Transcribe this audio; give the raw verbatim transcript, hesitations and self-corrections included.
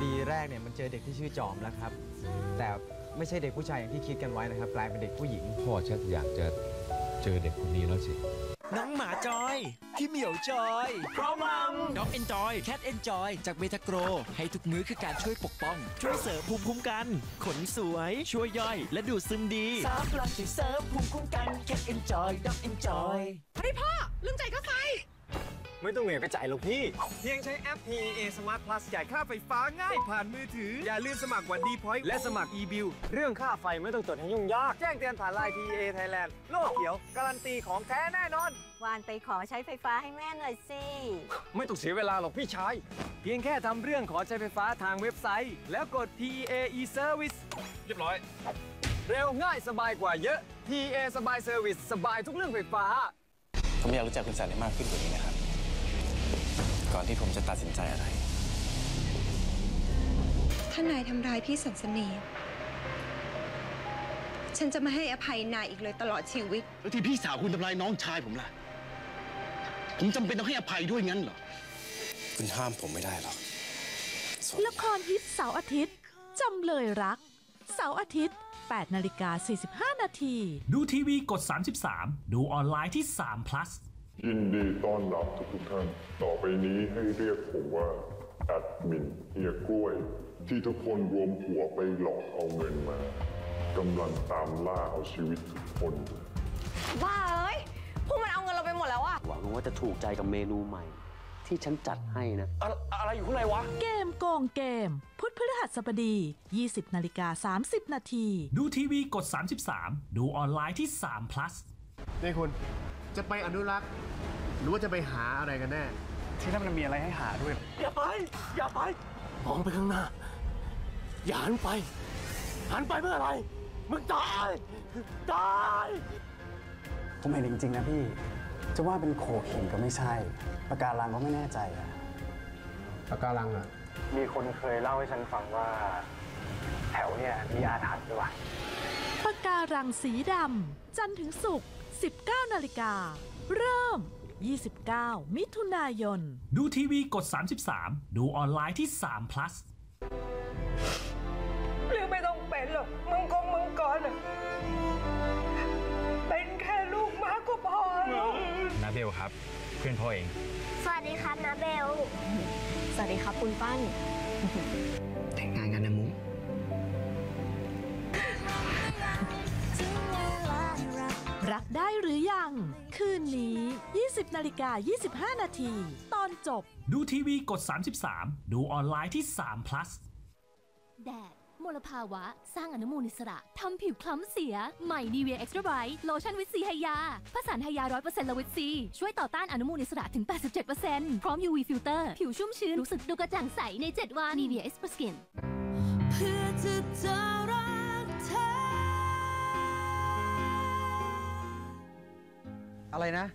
ดีแรกเนี่ยมันเจอเด็กที่ชื่อจอมแล้วครับแต่ไม่ใช่เด็กผู้ชายอย่างที่คิดกันไว้นะครับกลายเป็นเด็กผู้หญิงพ่อชักอยากจะเจอเด็กคนนี้แล้วสิน้องหมาจอยพี่เหมียวจอยพร้อมมัมด็อกเอนจอยแคทเอนจอยจากเบทาโกรให้ทุกมื้อคือการช่วยปกป้องช่วยเสริมภูมิคุ้มกันขนสวยช่วยย่อยและดูดซึมดีสามพลังช่วยเสริมภูมิคุ้มกันแคทเอนจอยด็อกเอนจอยเฮ้ยพ่อลืมจ่ายค่าไฟไม่ต้องเหนื่อยไปจ่ายหรอกพี่เพียงใช้แอป พี เอ Smart Plus จ่ายค่าไฟฟ้าง่ายผ่านมือถืออย่าลืมสมัครวันดีพอยต์และสมัคร e-bill เรื่องค่าไฟไม่ต้องจดให้ยุ่งยากแจ้งเตือนผ่านไลน์ พี เอ Thailand โลกเขียวการันตีของแท้แน่นอนวานไปขอใช้ไฟฟ้าให้แม่หน่อยสิไม่ต้องเสียเวลาหรอกพี่ชายเพียงแค่ทำเรื่องขอใช้ไฟฟ้าทางเว็บไซต์แล้วกด พี เอ e-service เรียบร้อยเร็วง่ายสบายกว่าเยอะ พี เอ สบายเซอร์วิสสบายทุกเรื่องไฟฟ้าผมอยากรู้จักคุณสันให้มากขึ้นกว่านี้นะครับก่อนที่ผมจะตัดสินใจอะไรถ้านายทำร้ายพี่สันสนีฉันจะไม่ให้อภัยนายอีกเลยตลอดชีวิตแล้วที่พี่สาวคุณทำร้ายน้องชายผมล่ะผมจำเป็นต้องให้อภัยด้วยงั้นเหรอคุณห้ามผมไม่ได้หรอกละครฮิตเสาร์อาทิตย์จำเลยรักเสาร์อาทิตย์แปดนาฬิกาสี่สิบห้านาทีดูทีวีกดสามสิบสามดูออนไลน์ที่สาม plus ยินดีต้อนรับทุกทุกท่านต่อไปนี้ให้เรียกผมว่าแอดมินเฮียกล้วยที่ทุกคนรวมหัวไปหลอกเอาเงินมากำลังตามล่าเอาชีวิตทุกคนบ้าเอ้ยพวกมันเอาเงินเราไปหมดแล้วอะหวังว่าจะถูกใจกับเมนูใหม่ที่ฉันจัดให้นะอะอะไรอยู่ข้างในวะเกมโกงเกมพุธพฤหัสบดียี่สิบนาฬิกาสามสิบนาทีดูทีวีกดสามสิบสามดูออนไลน์ที่สาม plus นี่คุณจะไปอนุรักษ์หรือว่าจะไปหาอะไรกันแน่ที่นั่นมันมีอะไรให้หาด้วยอย่าไปอย่าไปมองไปข้างหน้าอย่าหันไปหันไปเพื่ออะไรมึงตายตายผมเห็นจริงๆนะพี่จะว่าเป็นโขกหินก็ไม่ใช่ปะการังก็ไม่แน่ใจอะปะการังอะมีคนเคยเล่าให้ฉันฟังว่าแถวเนี่ยมีอาถรรพ์ด้วยปะการังสีดำจันทร์ถึงศุกร์สิบเก้านาฬิกาเริ่มยี่สิบเก้ามิถุนายนดูทีวีกดสามสิบสามดูออนไลน์ที่สาม plus หรือไม่ต้องเป็นหรอกมึงคงมึงก่อนเป็นแค่ลูกหมาก็พอแล้วนาเบลครับเพื่อนพ่อเองสวัสดีครับนาเบลสวัสดีครับคุณปั้นแต่งงานกันนะมุ้งรักได้หรือยังคืนนี้ยี่สิบนาฬิกายี่สิบห้านาทีตอนจบดูทีวีกดสามสิบสามดูออนไลน์ที่สาม plus แดดมลภาวะสร้างอนุมูลอิสระทำผิวคล้ำเสียใหม่ Nivea Extra Bright โลชั่นวิตซีไฮยาผสานไฮยา ร้อยเปอร์เซ็นต์ และวิตซีช่วยต่อต้านอนุมูลอิสระถึง แปดสิบเจ็ดเปอร์เซ็นต์ พร้อม ยู วี ฟิลเตอร์ผิวชุ่มชื้นรู้สึกดูกระจ่างใสในเจ็ดวัน Nivea Extra Skin เพื่อจะจะรักเธออะไรนะ